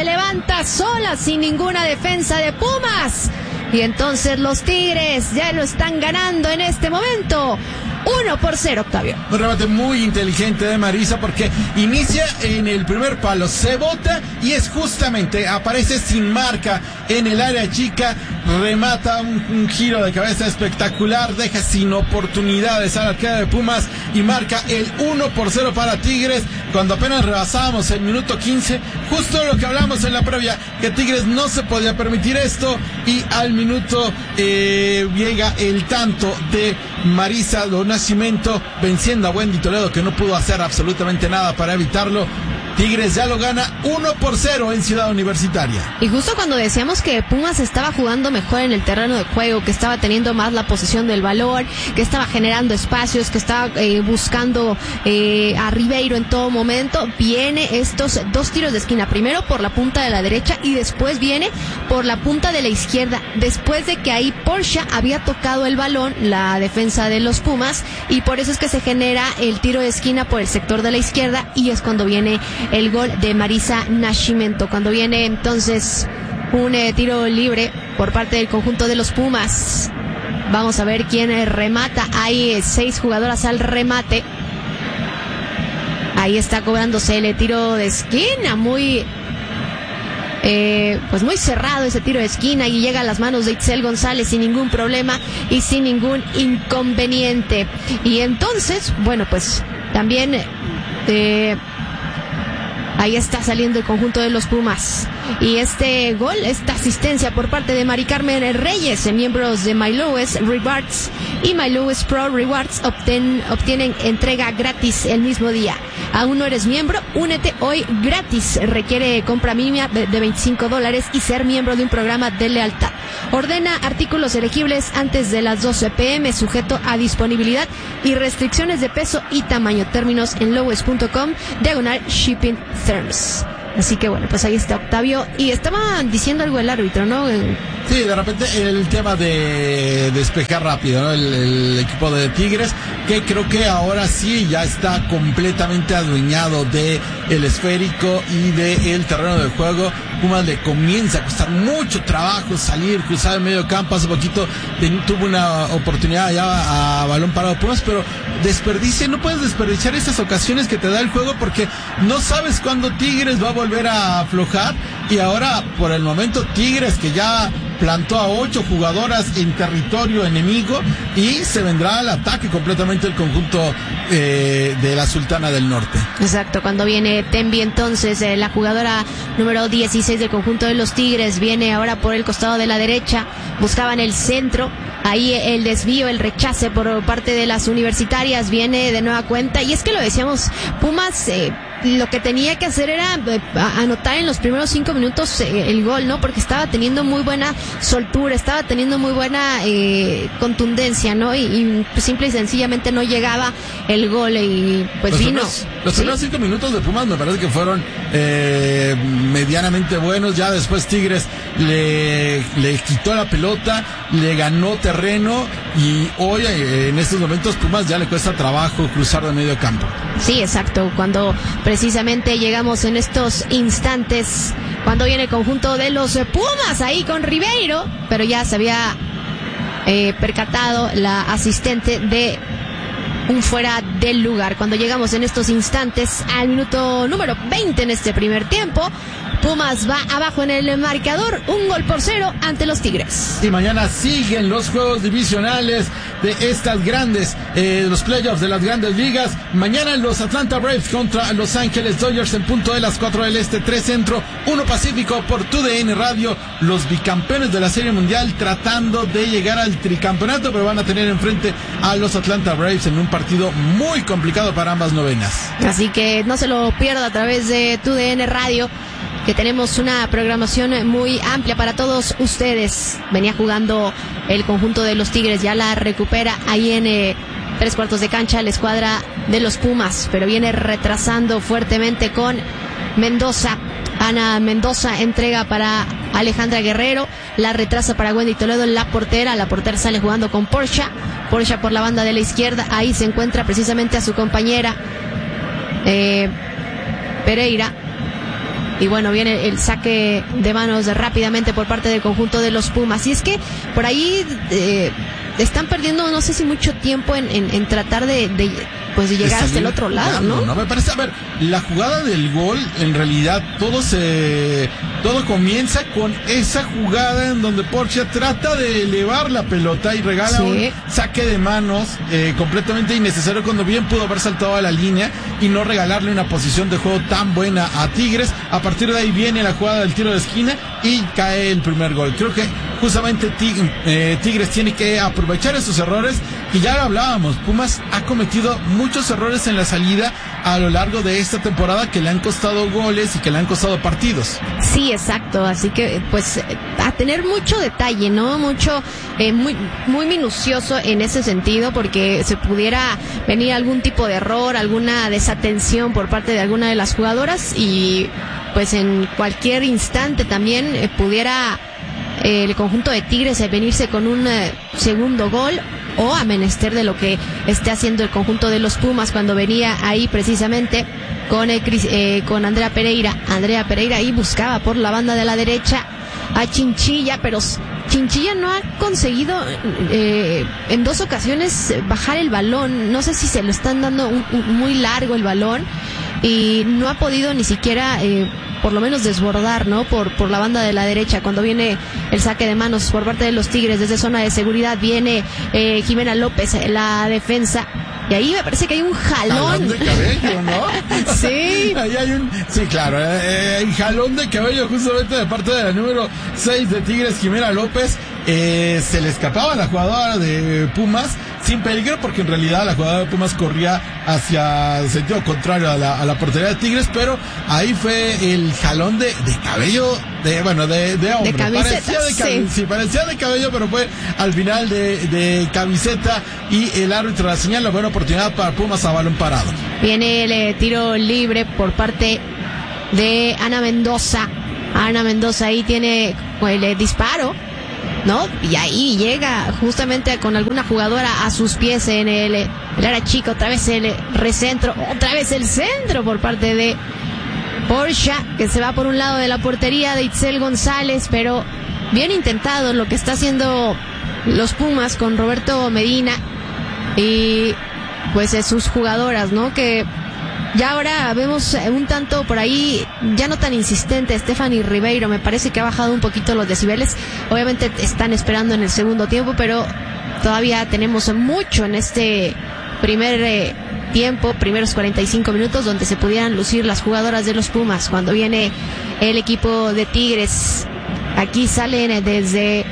se levanta sola sin ninguna defensa de Pumas. Y entonces los Tigres ya lo están ganando en este momento. 1-0, Octavio. Un remate muy inteligente de Marisa porque inicia en el primer palo, se bota y es justamente, aparece sin marca en el área chica, remata un giro de cabeza espectacular, deja sin oportunidades a la arquera de Pumas y marca el 1-0 para Tigres cuando apenas rebasábamos el minuto 15, justo lo que hablamos en la previa, que Tigres no se podía permitir esto y al minuto llega el tanto de Marisa Nascimento venciendo a Wendy Toledo, que no pudo hacer absolutamente nada para evitarlo. Tigres ya lo gana 1-0 en Ciudad Universitaria. Y justo cuando decíamos que Pumas estaba jugando mejor en el terreno de juego, que estaba teniendo más la posesión del balón, que estaba generando espacios, que estaba buscando a Ribeiro en todo momento, viene estos dos tiros de esquina, primero por la punta de la derecha y después viene por la punta de la izquierda, después de que ahí Porsche había tocado el balón, la defensa de los Pumas, y por eso es que se genera el tiro de esquina por el sector de la izquierda y es cuando viene el gol de Marisa Nascimento, cuando viene entonces un tiro libre por parte del conjunto de los Pumas. Vamos a ver quién remata. Hay 6 jugadoras al remate. Ahí está cobrándose el tiro de esquina, muy muy cerrado ese tiro de esquina y llega a las manos de Itzel González sin ningún problema y sin ningún inconveniente. Y entonces, bueno, pues también ahí está saliendo el conjunto de los Pumas. Y este gol, esta asistencia por parte de Mari Carmen Reyes, miembros de My Lewis Rewards y My Lewis Pro Rewards obtienen entrega gratis el mismo día. ¿Aún no eres miembro? Únete hoy gratis. Requiere compra mínima de $25 y ser miembro de un programa de lealtad. Ordena artículos elegibles antes de las 12 p.m. sujeto a disponibilidad y restricciones de peso y tamaño. Términos en lowes.com/shipping terms. Así que bueno, pues ahí está Octavio. Y estaban diciendo algo el árbitro, ¿no? Sí, de repente el tema de despejar rápido, ¿no? El equipo de Tigres, que creo que ahora sí ya está completamente adueñado de el esférico y de el terreno de juego. Pumas le comienza a costar mucho trabajo salir, cruzar el medio campo. Hace poquito tuvo una oportunidad ya a balón parado Pumas, pero no puedes desperdiciar esas ocasiones que te da el juego porque no sabes cuándo Tigres va a volver a aflojar. Y ahora, por el momento, Tigres que ya plantó a 8 jugadoras en territorio enemigo y se vendrá al ataque completamente el conjunto de la Sultana del Norte. Exacto, cuando viene Tembi entonces, la jugadora número 16 del conjunto de los Tigres, viene ahora por el costado de la derecha, buscaban el centro, ahí el desvío, el rechace por parte de las universitarias, viene de nueva cuenta, y es que lo decíamos, Pumas lo que tenía que hacer era anotar en los primeros 5 minutos el gol, ¿no? Porque estaba teniendo muy buena soltura, estaba teniendo muy buena contundencia, ¿no? Y pues, simple y sencillamente no llegaba el gol y pues los primeros 5 minutos de Pumas me parece que fueron medianamente buenos. Ya después Tigres le quitó la pelota, le ganó terreno y hoy en estos momentos Pumas ya le cuesta trabajo cruzar de medio campo. Sí, exacto, cuando precisamente llegamos en estos instantes, cuando viene el conjunto de los Pumas ahí con Ribeiro, pero ya se había percatado la asistente de un fuera del lugar. Cuando llegamos en estos instantes al minuto número 20 en este primer tiempo, Pumas va abajo en el marcador, 1-0 ante los Tigres. Y mañana siguen los juegos divisionales de estas grandes, los playoffs de las grandes ligas. Mañana los Atlanta Braves contra Los Ángeles Dodgers en punto de las 4 del Este, 3 Centro, 1 Pacífico por TUDN Radio. Los bicampeones de la Serie Mundial tratando de llegar al tricampeonato, pero van a tener enfrente a los Atlanta Braves en un partido muy complicado para ambas novenas. Así que no se lo pierda a través de TUDN Radio, que tenemos una programación muy amplia para todos ustedes. Venía jugando el conjunto de los Tigres, ya la recupera ahí en 3/4 de cancha la escuadra de los Pumas, pero viene retrasando fuertemente con Mendoza. Ana Mendoza entrega para Alejandra Guerrero, la retrasa para Wendy Toledo, la portera sale jugando con Porsche por la banda de la izquierda, ahí se encuentra precisamente a su compañera Pereira. y bueno, viene el saque de manos rápidamente por parte del conjunto de los Pumas. Y es que por ahí están perdiendo, no sé si mucho tiempo en tratar de llegar hasta el otro lado, ¿no? No me parece. A ver, la jugada del gol, en realidad todo comienza con esa jugada en donde Porcia trata de elevar la pelota y regala un saque de manos completamente innecesario, cuando bien pudo haber saltado a la línea y no regalarle una posición de juego tan buena a Tigres. A partir de ahí viene la jugada del tiro de esquina y cae el primer gol. Creo que justamente Tigres tiene que aprovechar esos errores, y ya lo hablábamos, Pumas ha cometido muchos errores en la salida a lo largo de esta temporada que le han costado goles y que le han costado partidos. Sí, exacto, así que pues a tener mucho detalle, ¿no? Mucho, muy minucioso en ese sentido, porque se pudiera venir algún tipo de error, alguna desatención por parte de alguna de las jugadoras, y pues en cualquier instante también pudiera el conjunto de Tigres venirse con un segundo gol, o a menester de lo que esté haciendo el conjunto de los Pumas, cuando venía ahí precisamente con Andrea Pereira ahí buscaba por la banda de la derecha a Chinchilla, pero Chinchilla no ha conseguido en 2 ocasiones bajar el balón. No sé si se lo están dando muy largo el balón, y no ha podido ni siquiera por lo menos desbordar, ¿no? Por la banda de la derecha. Cuando viene el saque de manos por parte de los Tigres desde zona de seguridad, viene Jimena López, la defensa, y ahí me parece que hay un jalón de cabello, ¿no? Sí. Ahí hay sí, claro, hay jalón de cabello justamente de parte de la número 6 de Tigres, Jimena López. Se le escapaba la jugadora de Pumas sin peligro, porque en realidad la jugadora de Pumas corría hacia el sentido contrario a la portería de Tigres, pero ahí fue el jalón de cabello de hombre. De camiseta, parecía de cabello, pero fue al final de camiseta, y el árbitro la señala. Buena oportunidad para Pumas a balón parado. Viene el tiro libre por parte de Ana Mendoza. Ana Mendoza ahí tiene el disparo, ¿no? Y ahí llega justamente con alguna jugadora a sus pies en el área chica. Otra vez el recentro, otra vez el centro por parte de Porcia, que se va por un lado de la portería de Itzel González, pero bien intentado lo que está haciendo los Pumas con Roberto Medina y pues sus jugadoras, ¿no? Que ya ahora vemos un tanto por ahí, ya no tan insistente, Stephanie Ribeiro. Me parece que ha bajado un poquito los decibeles. Obviamente están esperando en el segundo tiempo, pero todavía tenemos mucho en este primer tiempo, primeros 45 minutos, donde se pudieran lucir las jugadoras de los Pumas. Cuando viene el equipo de Tigres, aquí salen desde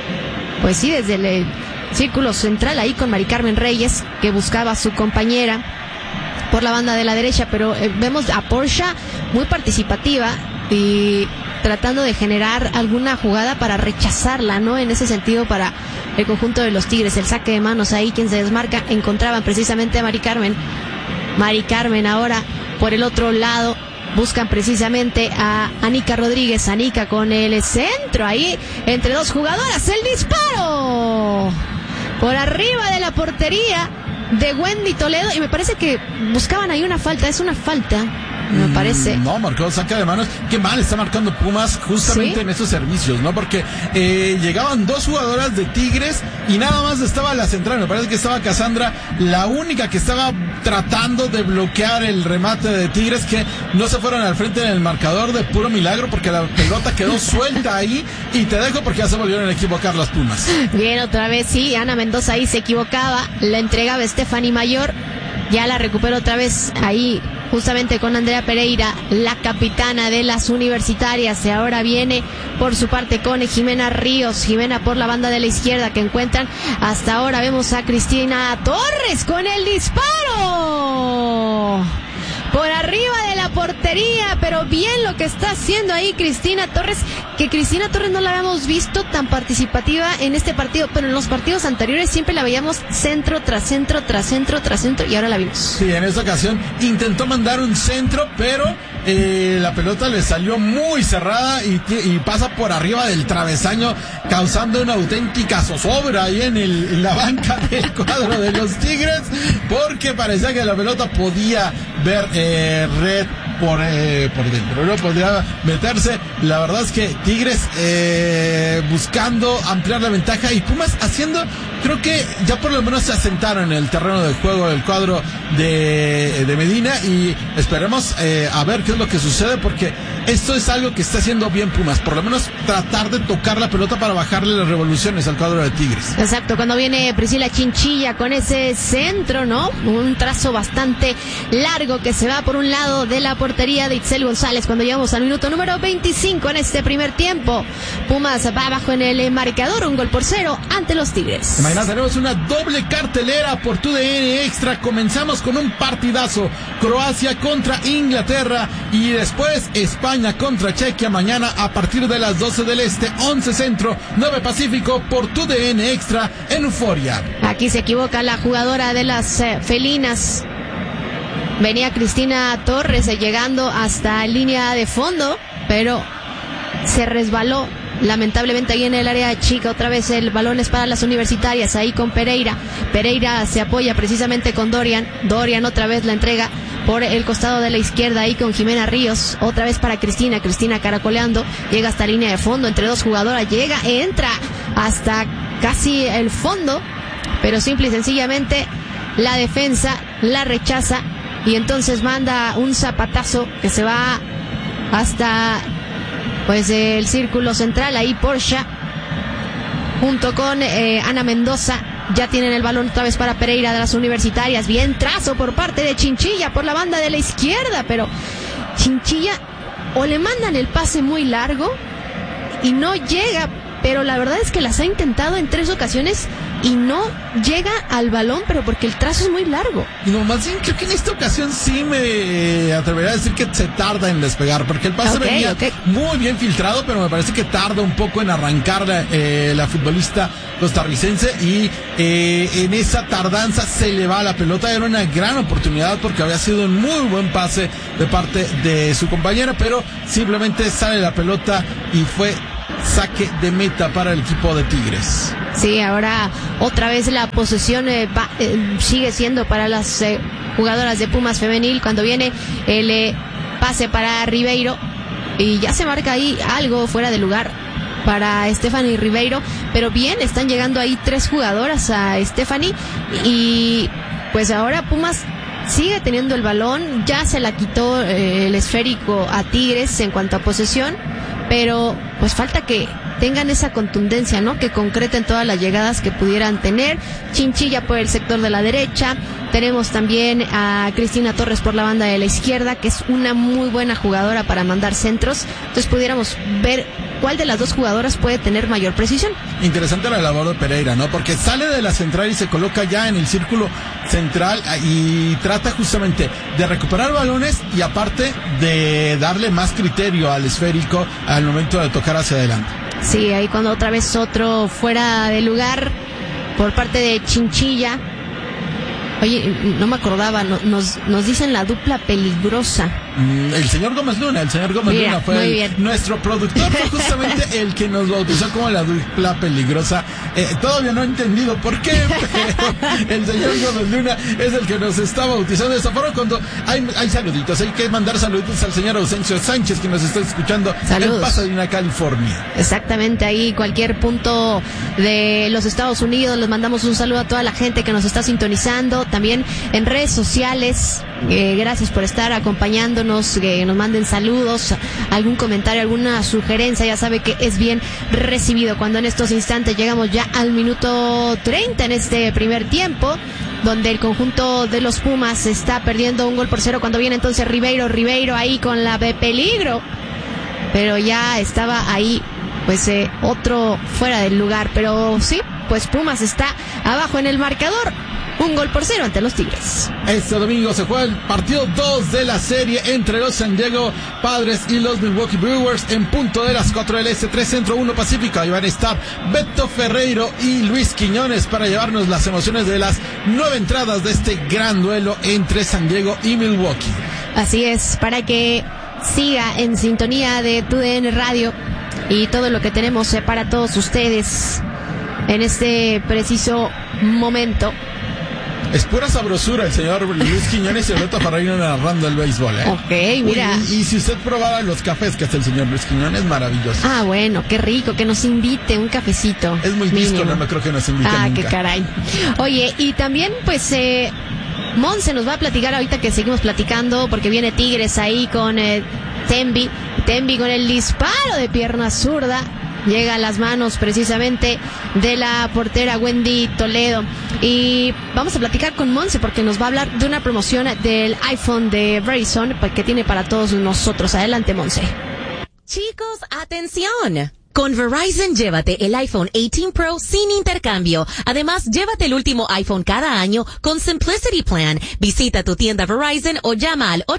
el círculo central, ahí con Mari Carmen Reyes, que buscaba a su compañera por la banda de la derecha, pero vemos a Porcia muy participativa y tratando de generar alguna jugada para rechazarla, ¿no? En ese sentido, para el conjunto de los Tigres, el saque de manos ahí, quien se desmarca, encontraban precisamente a Mari Carmen. Mari Carmen ahora por el otro lado, buscan precisamente a Anica Rodríguez. Anica con el centro ahí entre 2 jugadoras, el disparo por arriba de la portería de Wendy Toledo, y me parece que buscaban ahí una falta. Es una falta, me parece. No, marcó saque de manos. Qué mal está marcando Pumas justamente en esos servicios, ¿no? Porque llegaban 2 jugadoras de Tigres y nada más estaba la central. Me parece que estaba Cassandra, la única que estaba tratando de bloquear el remate de Tigres, que no se fueron al frente en el marcador de puro milagro, porque la pelota quedó suelta ahí. Y te dejo porque ya se volvieron a equivocar las Pumas. Bien, otra vez sí, Ana Mendoza ahí se equivocaba, la entregaba Stephanie Mayor, ya la recuperó otra vez ahí justamente con Andrea Pereira, la capitana de las universitarias. Y ahora viene por su parte con Jimena Ríos. Jimena por la banda de la izquierda, que encuentran. Hasta ahora vemos a Cristina Torres con el disparo por arriba de la portería, pero bien lo que está haciendo ahí Cristina Torres, que Cristina Torres no la habíamos visto tan participativa en este partido, pero en los partidos anteriores siempre la veíamos centro tras centro tras centro tras centro, y ahora la vimos. Sí, en esta ocasión intentó mandar un centro, pero la pelota le salió muy cerrada y pasa por arriba del travesaño, causando una auténtica zozobra ahí en la banca del cuadro de los Tigres, porque parecía que la pelota podía ver red por dentro, no podría meterse. La verdad es que Tigres buscando ampliar la ventaja y Pumas haciendo, creo que ya por lo menos se asentaron en el terreno de juego del cuadro de Medina, y esperemos a ver qué es lo que sucede, porque esto es algo que está haciendo bien Pumas, por lo menos tratar de tocar la pelota para bajarle las revoluciones al cuadro de Tigres. Exacto, cuando viene Priscila Chinchilla con ese centro, ¿no? Un trazo bastante largo que se va por un lado de la portería de Itzel González cuando llegamos al minuto número 25 en este primer tiempo. Pumas va abajo en el marcador, 1-0 ante los Tigres. Mañana tenemos una doble cartelera por TUDN Extra. Comenzamos con un partidazo, Croacia contra Inglaterra, y después España contra Chequia, mañana a partir de las 12 del Este, 11 Centro, 9 Pacífico, por TUDN Extra en Euforia. Aquí se equivoca la jugadora de las felinas. Venía Cristina Torres llegando hasta línea de fondo, pero se resbaló lamentablemente ahí en el área chica. Otra vez el balón es para las universitarias, ahí con Pereira. Pereira se apoya precisamente con Dorian. Dorian otra vez la entrega por el costado de la izquierda, ahí con Jimena Ríos. Otra vez para Cristina. Cristina caracoleando, llega hasta línea de fondo entre dos jugadoras, entra hasta casi el fondo, pero simple y sencillamente la defensa la rechaza, y entonces manda un zapatazo que se va hasta pues el círculo central. Ahí Porsche junto con Ana Mendoza ya tienen el balón otra vez para Pereira de las universitarias. Bien trazo por parte de Chinchilla por la banda de la izquierda, pero Chinchilla o le mandan el pase muy largo y no llega, pero la verdad es que las ha intentado en 3 ocasiones y no llega al balón, pero porque el trazo es muy largo. No, más bien creo que en esta ocasión sí me atrevería a decir que se tarda en despegar, porque el pase venía muy bien filtrado, pero me parece que tarda un poco en arrancar la futbolista costarricense, y en esa tardanza se le va la pelota. Era una gran oportunidad porque había sido un muy buen pase de parte de su compañera, pero simplemente sale la pelota y fue saque de meta para el equipo de Tigres. Sí, ahora otra vez la posesión sigue siendo para las jugadoras de Pumas femenil, cuando viene el pase para Ribeiro, y ya se marca ahí algo fuera de lugar para Stephanie Ribeiro, pero bien, están llegando ahí 3 jugadoras a Stephanie, y pues ahora Pumas sigue teniendo el balón. Ya se la quitó el esférico a Tigres en cuanto a posesión, pero pues falta que tengan esa contundencia, ¿no? Que concreten todas las llegadas que pudieran tener. Chinchilla por el sector de la derecha. Tenemos también a Cristina Torres por la banda de la izquierda, que es una muy buena jugadora para mandar centros. Entonces pudiéramos ver cuál de las dos jugadoras puede tener mayor precisión. Interesante la labor de Pereira, ¿no? Porque sale de la central y se coloca ya en el círculo central y trata justamente de recuperar balones y aparte de darle más criterio al esférico al momento de tocar hacia adelante. Sí, ahí cuando otra vez otro fuera de lugar por parte de Chinchilla. Oye, no me acordaba, nos dicen la dupla peligrosa. El señor Gómez Luna Luna fue nuestro productor, fue justamente el que nos bautizó como la dupla peligrosa. Todavía no he entendido por qué, pero el señor Gómez Luna es el que nos está bautizando de esa forma. Cuando hay saluditos, hay que mandar saluditos al señor Ausencio Sánchez, que nos está escuchando en Pasadena, California. Exactamente, ahí cualquier punto de los Estados Unidos, les mandamos un saludo a toda la gente que nos está sintonizando, también en redes sociales. Gracias por estar acompañándonos, que nos manden saludos, algún comentario, alguna sugerencia, ya sabe que es bien recibido. Cuando en estos instantes llegamos ya al minuto 30 en este primer tiempo, donde el conjunto de los Pumas está perdiendo 1-0, cuando viene entonces Ribeiro ahí con la de peligro, pero ya estaba ahí pues otro fuera del lugar, pero sí, pues Pumas está abajo en el marcador. 1-0 ante los Tigres. Este domingo se juega el partido 2 de la serie entre los San Diego Padres y los Milwaukee Brewers en punto de las 4 del Este, 3 Centro, 1 Pacífico. Ahí van a estar Beto Ferreiro y Luis Quiñones para llevarnos las emociones de las 9 entradas de este gran duelo entre San Diego y Milwaukee. Así es, para que siga en sintonía de TUDN Radio y todo lo que tenemos para todos ustedes en este preciso momento. Es pura sabrosura el señor Luis Quiñones y el Beto Ferreira narrando el béisbol, Ok, mira. Y si usted probara los cafés que hace el señor Luis Quiñones, maravilloso. Ah, bueno, qué rico, que nos invite un cafecito. Es muy díscolo, no creo que nos invite nunca. Qué caray. Oye, y también, pues, Monse nos va a platicar ahorita que seguimos platicando, porque viene Tigres ahí con Tembi con el disparo de pierna zurda. Llega a las manos precisamente de la portera Wendy Toledo. Y vamos a platicar con Monse porque nos va a hablar de una promoción del iPhone de Verizon que tiene para todos nosotros. Adelante, Monse. Chicos, atención. Con Verizon, llévate el iPhone 18 Pro sin intercambio. Además, llévate el último iPhone cada año con Simplicity Plan. Visita tu tienda Verizon o llama al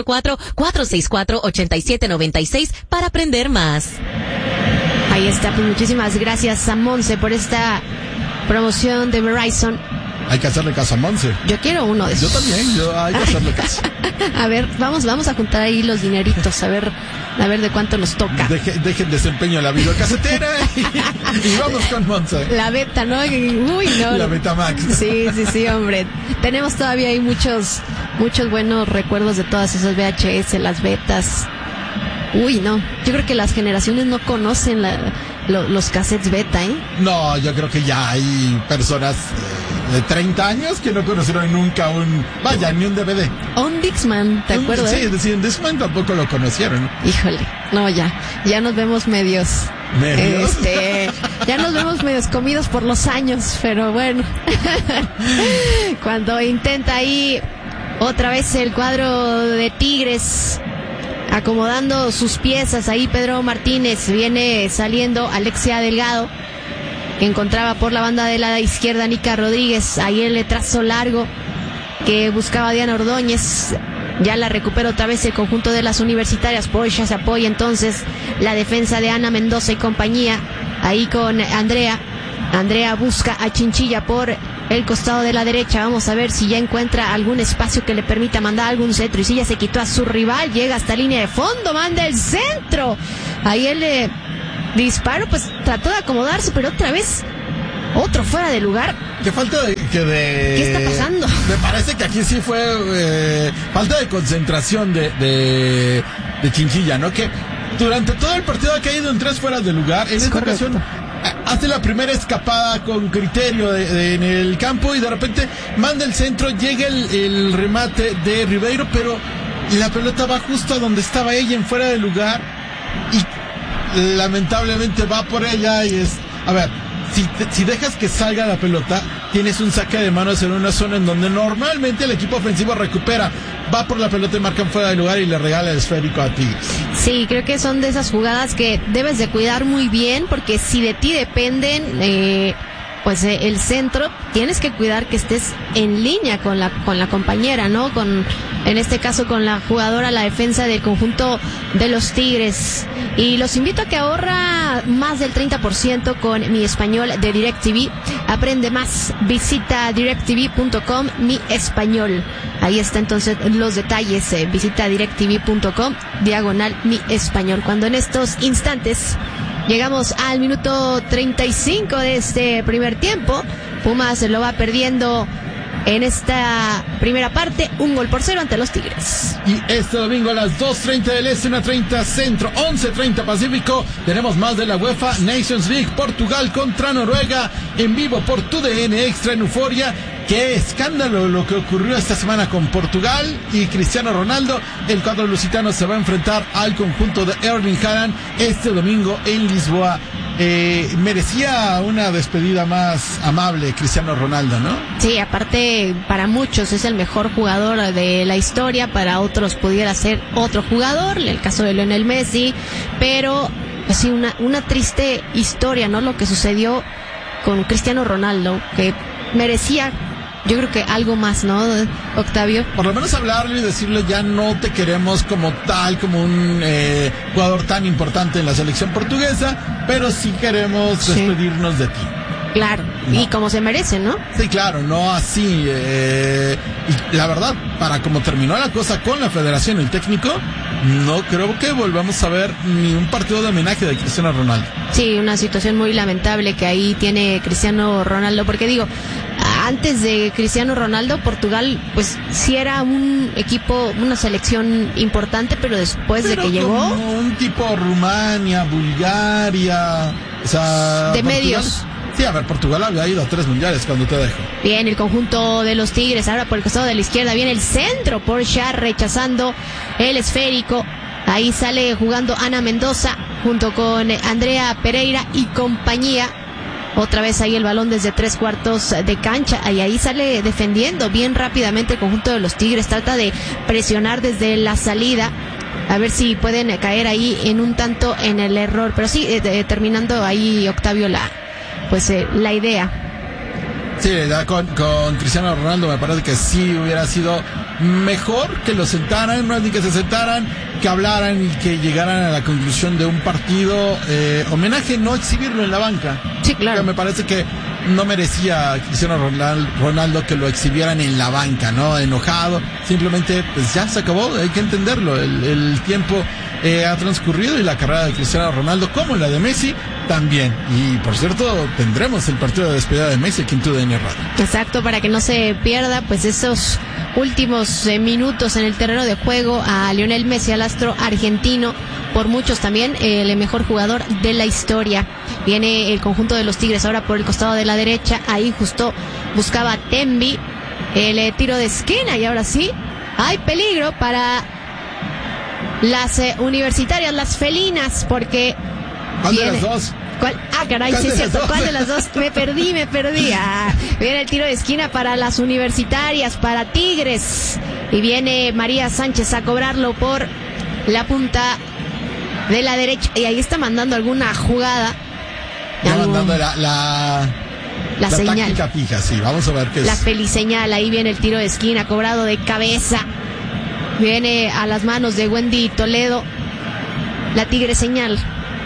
844-464-8796 para aprender más. Ahí está, pues muchísimas gracias a Monse por esta promoción de Verizon. Hay que hacerle caso a Monse. Yo quiero uno de esos. Yo también, hay que hacerle caso. A ver, vamos a juntar ahí los dineritos, a ver de cuánto nos toca. Dejen desempeño la videocasetera y vamos con Monse. La beta, ¿no? Uy, no. La beta Max. Sí, hombre. Tenemos todavía ahí muchos buenos recuerdos de todas esas VHS, las betas. Uy, no. Yo creo que las generaciones no conocen los cassettes beta, ¿eh? No, yo creo que ya hay personas de 30 años que no conocieron nunca ni un DVD. Un Dixman, ¿te acuerdas? Sí, un Dixman tampoco lo conocieron. Híjole, no, ya nos vemos medios. Ya nos vemos medios comidos por los años, pero bueno. Cuando intenta ahí otra vez el cuadro de Tigres acomodando sus piezas, ahí Pedro Martínez, viene saliendo Alexia Delgado, que encontraba por la banda de la izquierda Nica Rodríguez, ahí el trazo largo que buscaba Diana Ordóñez, ya la recupera otra vez el conjunto de las universitarias, por ella se apoya entonces la defensa de Ana Mendoza y compañía, ahí con Andrea busca a Chinchilla por el costado de la derecha, vamos a ver si ya encuentra algún espacio que le permita mandar algún centro, y si ya se quitó a su rival, llega hasta línea de fondo, manda el centro, ahí el disparo, pues trató de acomodarse, pero otra vez otro fuera de lugar. Qué falta ¿Qué está pasando? Me parece que aquí sí fue falta de concentración de Chinchilla, ¿no? Que durante todo el partido ha caído en 3 fueras de lugar, en esta ocasión hace la primera escapada con criterio en el campo y de repente manda el centro, llega el remate de Ribeiro, pero la pelota va justo a donde estaba ella en fuera de lugar y lamentablemente va por ella y si dejas que salga la pelota, tienes un saque de manos en una zona en donde normalmente el equipo ofensivo recupera, va por la pelota y marcan fuera de lugar y le regala el esférico a Tigres. Sí, creo que son de esas jugadas que debes de cuidar muy bien, porque si de ti dependen el centro, tienes que cuidar que estés en línea con la compañera, ¿no? En este caso con la jugadora, la defensa del conjunto de los Tigres. Y los invito a que ahorra más del 30% con Mi Español de DirecTV. Aprende más, visita directv.com, Mi Español. Ahí está entonces los detalles, visita directv.com, /Mi Español. Cuando en estos instantes llegamos al minuto 35 de este primer tiempo, Pumas lo va perdiendo en esta primera parte, 1-0 ante los Tigres. Y este domingo a las 2:30 del Este, 1:30 Centro, 11:30 Pacífico, tenemos más de la UEFA Nations League, Portugal contra Noruega, en vivo por TUDN Extra en Euforia. Qué escándalo lo que ocurrió esta semana con Portugal y Cristiano Ronaldo. El cuadro lusitano se va a enfrentar al conjunto de Erling Haaland este domingo en Lisboa. Merecía una despedida más amable Cristiano Ronaldo, ¿no? Sí, aparte para muchos es el mejor jugador de la historia, para otros pudiera ser otro jugador, en el caso de Lionel Messi, pero pues sí, una triste historia, ¿no? Lo que sucedió con Cristiano Ronaldo, que merecía, yo creo que algo más, ¿no, Octavio? Por lo menos hablarle y decirle, ya no te queremos como tal, como un jugador tan importante en la selección portuguesa, pero sí queremos despedirnos de ti. Claro, no. Y como se merece, ¿no? Sí, claro, no así. Y la verdad, para como terminó la cosa con la federación, el técnico, no creo que volvamos a ver ni un partido de homenaje de Cristiano Ronaldo. Sí, una situación muy lamentable que ahí tiene Cristiano Ronaldo, porque digo, antes de Cristiano Ronaldo, Portugal pues sí era un equipo, una selección importante, pero después de que llegó, un tipo Rumania, Bulgaria, o sea, de Portugal, medios. Sí, a ver, Portugal había ido a 3 mundiales cuando te dejo. Bien, el conjunto de los Tigres, ahora por el costado de la izquierda viene el centro por Shah, rechazando el esférico. Ahí sale jugando Ana Mendoza junto con Andrea Pereira y compañía. Otra vez ahí el balón desde 3/4 de cancha. Y ahí sale defendiendo bien rápidamente el conjunto de los Tigres. Trata de presionar desde la salida. A ver si pueden caer ahí en un tanto en el error. Pero sí, terminando ahí, Octavio, la idea. Sí, ya con Cristiano Ronaldo me parece que sí hubiera sido mejor que lo sentaran, no es ni que se sentaran, que hablaran y que llegaran a la conclusión de un partido. Homenaje, no exhibirlo en la banca. Sí, claro. Me parece que no merecía Cristiano Ronaldo que lo exhibieran en la banca, ¿no? Enojado, simplemente pues ya se acabó, hay que entenderlo, el tiempo ha transcurrido y la carrera de Cristiano Ronaldo, como la de Messi, también. Y por cierto, tendremos el partido de despedida de Messi aquí en TUDN Radio. Exacto, para que no se pierda pues esos últimos minutos en el terreno de juego a Lionel Messi, al astro argentino, por muchos también el mejor jugador de la historia. Viene el conjunto de los Tigres ahora por el costado de la derecha, ahí justo buscaba Tembi el tiro de esquina y ahora sí hay peligro para las universitarias, las felinas, porque ¿cuál de las dos? ¿Cuál? Ah, caray, sí es cierto. ¿Cuál de las dos? Me perdí. Viene el tiro de esquina para las universitarias, para Tigres. Y viene María Sánchez a cobrarlo por la punta de la derecha. Y ahí está mandando alguna jugada. Ya mandando la señal. Táctica fija, sí. Vamos a ver qué es. La feliseñal. Ahí viene el tiro de esquina, cobrado de cabeza. Viene a las manos de Wendy Toledo. La tigre señal.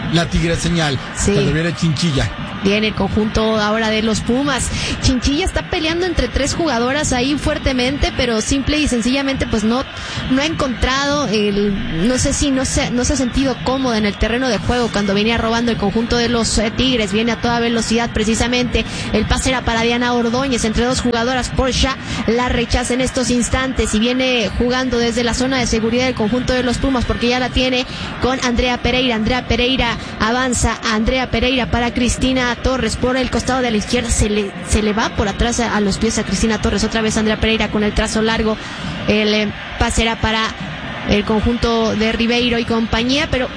Sí. Cuando viene Chinchilla. Viene el conjunto ahora de los Pumas. Chinchilla está peleando entre 3 jugadoras ahí fuertemente, pero simple y sencillamente pues no ha encontrado no sé si no se ha sentido cómoda en el terreno de juego cuando venía robando el conjunto de los Tigres. Viene a toda velocidad precisamente. El pase era para Diana Ordóñez entre 2 jugadoras. Porsche la rechaza en estos instantes y viene jugando desde la zona de seguridad del conjunto de los Pumas porque ya la tiene con Andrea Pereira. Andrea Pereira avanza. Andrea Pereira para Cristina Torres por el costado de la izquierda. Se le va por atrás a los pies a Cristina Torres. Otra vez Andrea Pereira con el trazo largo. El pase era para el conjunto de Ribeiro y compañía, pero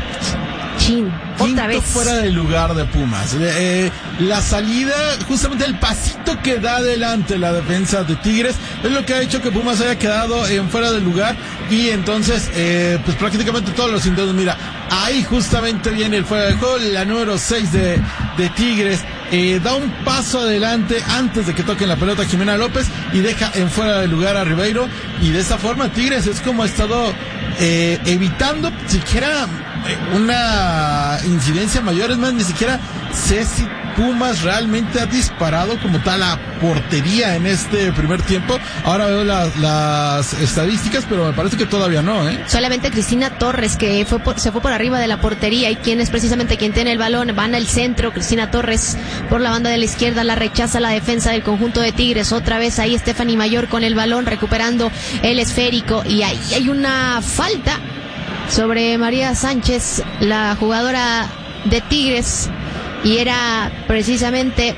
otra vez fuera del lugar de Pumas. La salida, justamente el pasito que da adelante la defensa de Tigres es lo que ha hecho que Pumas haya quedado en fuera del lugar y entonces pues prácticamente todos los intentos, mira, ahí justamente viene el fuera de juego, la número 6 de Tigres. Da un paso adelante antes de que toquen la pelota Jimena López y deja en fuera de lugar a Ribeiro, y de esa forma Tigres es como ha estado evitando siquiera una incidencia mayor. Es más, ni siquiera sé si Pumas realmente ha disparado como tal a portería en este primer tiempo. Ahora veo las estadísticas, pero me parece que todavía no, Solamente Cristina Torres, que se fue por arriba de la portería, y quien es precisamente quien tiene el balón. Van al centro, Cristina Torres por la banda de la izquierda, la rechaza la defensa del conjunto de Tigres. Otra vez ahí Stephanie Mayor con el balón, recuperando el esférico, y ahí hay una falta sobre María Sánchez, la jugadora de Tigres, y era precisamente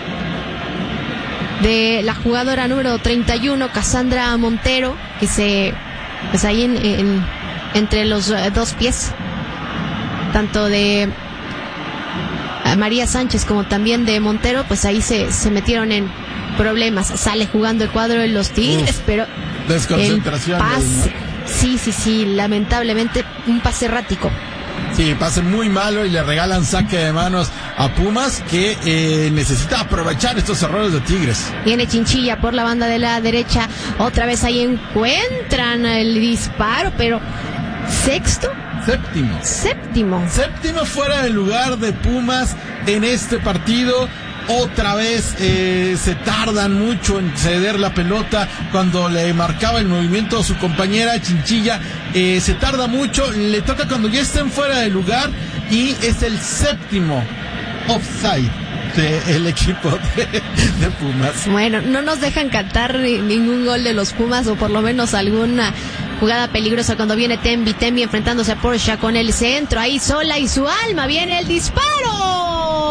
de la jugadora número 31, Cassandra Montero, que pues ahí entre los 2 pies, tanto de María Sánchez como también de Montero, pues ahí se metieron en problemas. Sale jugando el cuadro de los Tigres, pero desconcentración, el pase, sí, lamentablemente un pase errático. Sí, pase muy malo y le regalan saque de manos a Pumas, que necesita aprovechar estos errores de Tigres. Viene Chinchilla por la banda de la derecha. Otra vez ahí encuentran el disparo, pero Séptimo fuera del lugar de Pumas en este partido. Otra vez se tardan mucho en ceder la pelota cuando le marcaba el movimiento a su compañera Chinchilla. Se tarda mucho, le toca cuando ya estén fuera de lugar, y es el 7º offside del equipo de Pumas. Bueno, no nos dejan cantar ningún gol de los Pumas, o por lo menos alguna jugada peligrosa cuando viene Tembi enfrentándose a Porsche con el centro, ahí sola y su alma, viene el disparo.